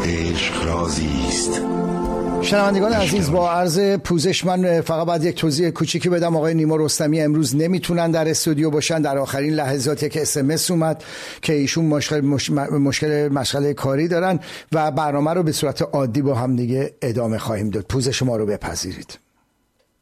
عشق رازی است. شنوندگان عزیز، با عرض پوزش من فقط باید یک توضیح کوچیکی بدم. آقای نیما رستمی امروز نمیتونن در استودیو باشن. در آخرین لحظاتی که SMS اومد که ایشون مشغله کاری دارن و برنامه رو به صورت عادی با هم دیگه ادامه خواهیم داد. پوزش ما رو بپذیرید.